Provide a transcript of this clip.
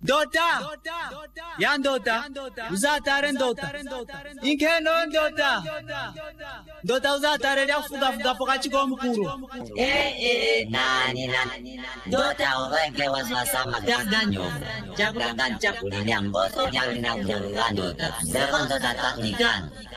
Dota. Yan Dota. Uzataren Dota. Inkenon Dota. Dota uzataren ya fuga pokachi kwa mkuru. Nani. Dota ureke wasama gaganyo. Chakula chakula nyamboso nyalina Dota. Sekondo tatanikan.